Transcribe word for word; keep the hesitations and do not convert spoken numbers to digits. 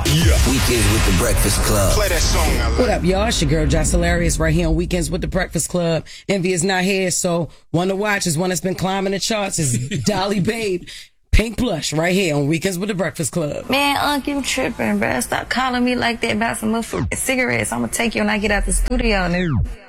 Yeah. Weekends with the Breakfast Club. Play that song. I What up, y'all? It's your girl, Josh Hilarious, right here on Weekends with the Breakfast Club. Envy is not here, so one to watch is one that's been climbing the charts is Dolly Babe. Pink Blush, right here on Weekends with the Breakfast Club. Man, Unc, you tripping, bruh. Stop calling me like that about some motherfucking cigarettes. I'm gonna take you when I get out the studio, nigga.